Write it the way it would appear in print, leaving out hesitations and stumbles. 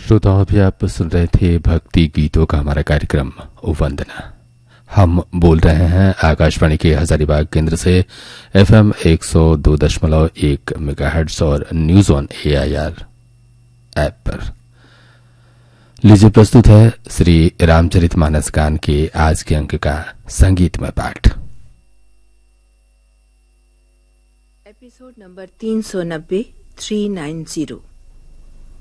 श्रोताओं, अभी आप सुन रहे थे भक्ति गीतों का हमारा कार्यक्रम वंदना। हम बोल रहे हैं आकाशवाणी के हजारीबाग केंद्र से FM 102.1 मेगाहर्ट्ज और न्यूज ऑन AIR ऐप पर। लीजिए, प्रस्तुत है श्री रामचरितमानस गान के आज के अंक का संगीतमय पाठ। Episode number 390 390।